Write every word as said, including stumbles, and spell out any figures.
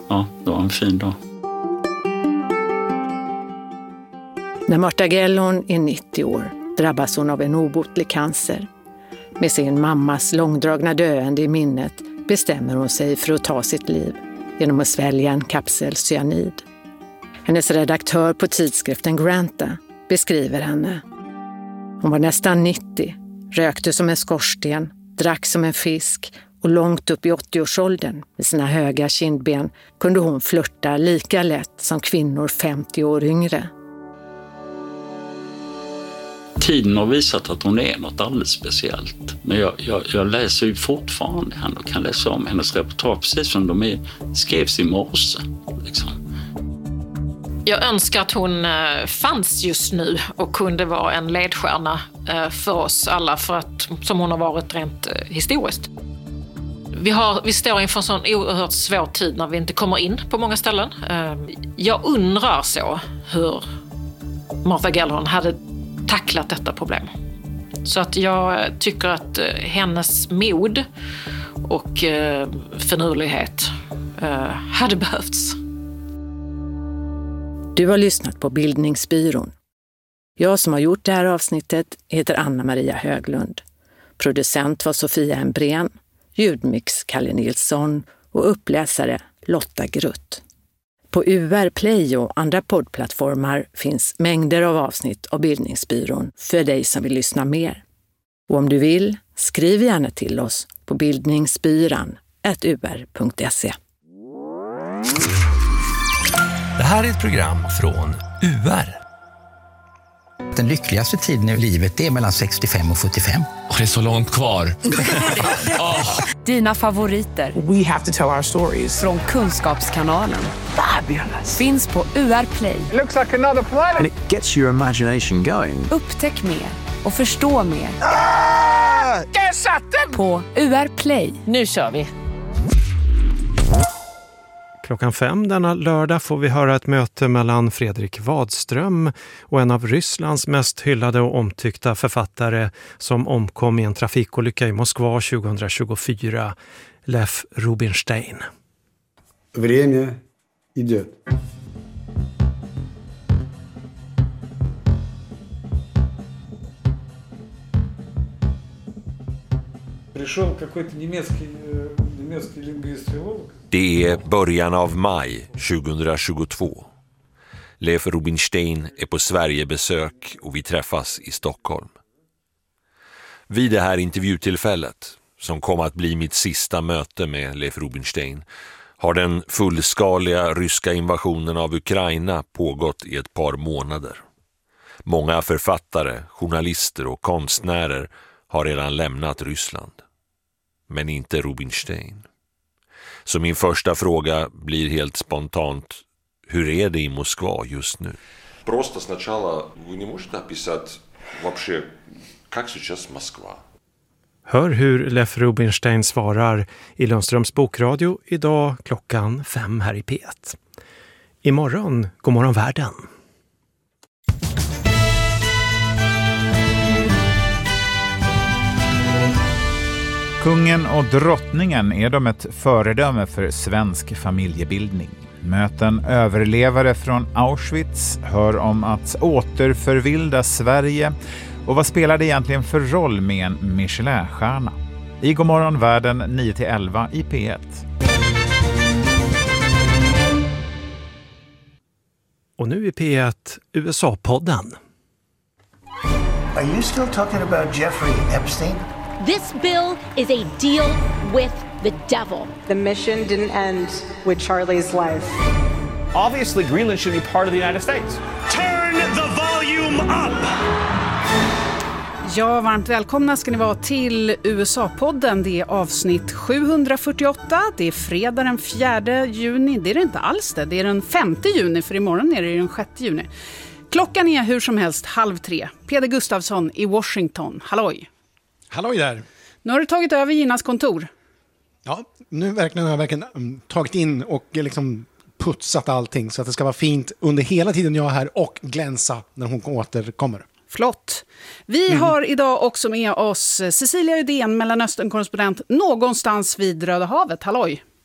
ja, det var en fin dag. När Marta Gellhorn är nittio år drabbas hon av en obotlig cancer. Med sin mammas långdragna döende i minnet bestämmer hon sig för att ta sitt liv genom att svälja en kapsel cyanid. Hennes redaktör på tidskriften Granta beskriver henne. Hon var nästan nittio, rökte som en skorsten, drack som en fisk och långt upp i åttioårsåldern med sina höga kindben kunde hon flirta lika lätt som kvinnor femtio år yngre. Tiden har visat att hon är något alldeles speciellt. Men jag, jag, jag läser ju fortfarande henne och kan läsa om hennes reportage precis som de är, skrevs i morse. Liksom. Jag önskar att hon fanns just nu och kunde vara en ledstjärna för oss alla, för att, som hon har varit rent historiskt. Vi, har, vi står inför en sån oerhört svår tid när vi inte kommer in på många ställen. Jag undrar så hur Marta Gellhorn hade tacklat detta problem. Så att jag tycker att hennes mod och finurlighet hade behövts. Du har lyssnat på Bildningsbyrån. Jag som har gjort det här avsnittet heter Anna-Maria Höglund. Producent var Sofia Embrén, ljudmix Kalle Nilsson och uppläsare Lotta Grutt. På U R Play och andra poddplattformar finns mängder av avsnitt av Bildningsbyrån för dig som vill lyssna mer. Och om du vill, skriv gärna till oss på bildningsbyran snabel-a u r punkt se. Det här är ett program från U R. Den lyckligaste tiden i livet är mellan sextiofem och sjuttiofem. Och det är så långt kvar. oh. Dina favoriter. We have to tell our stories. Från Kunskapskanalen. Fabulous. Finns på U R Play. It looks like another planet. And it gets your imagination going. Upptäck mer och förstå mer. Ah! Där satt den! På U R Play. Nu kör vi. Klockan fem denna lördag får vi höra ett möte mellan Fredrik Wadström och en av Rysslands mest hyllade och omtyckta författare som omkom i en trafikolycka i Moskva tjugohundratjugofyra, Lev Rubinstein. Время идет. Пришел какой-то немецкий, немецкий лингвист-филолог. Det är början av maj tjugohundratjugotvå. Lev Rubinstein är på Sverigebesök och vi träffas i Stockholm. Vid det här intervjutillfället, som kom att bli mitt sista möte med Lev Rubinstein, har den fullskaliga ryska invasionen av Ukraina pågått i ett par månader. Många författare, journalister och konstnärer har redan lämnat Ryssland. Men inte Rubinstein. Så min första fråga blir helt spontant: hur är det i Moskva just nu? Просто сначала вы не можете описать вообще как сейчас Москва? Hör hur Lev Rubinstein svarar i Lundströms bokradio idag klockan fem här i P ett. Imorgon, god morgon världen. Kungen och drottningen är de ett föredöme för svensk familjebildning. Möten överlevare från Auschwitz, hör om att återförvilda Sverige och vad spelar det egentligen för roll med en Michelin-stjärna? I God morgon världen nio till elva i P ett. Och nu i P ett U S A-podden. Are you still talking about Jeffrey Epstein? This bill is a deal with the devil. The mission didn't end with Charlie's life. Obviously, Greenland should be part of the United States. Turn the volume up! Ja, varmt välkomna ska ni vara till U S A-podden. Det är avsnitt sjuhundrafyrtioåtta. Det är fredag den fjärde juni. Det är det inte alls det. Det är den femte juni, för imorgon är det den sjätte juni. Klockan är hur som helst halv tre. Peder Gustafsson i Washington. Halloj! Halloj där! Nu har du tagit över Ginas kontor. Ja, nu verkligen har jag verkligen um, tagit in och liksom putsat allting så att det ska vara fint under hela tiden jag är här och glänsa när hon återkommer. Flott. Vi mm. har idag också med oss Cecilia Udén, Mellanöstern-korrespondent någonstans vid Röda havet. Halloj!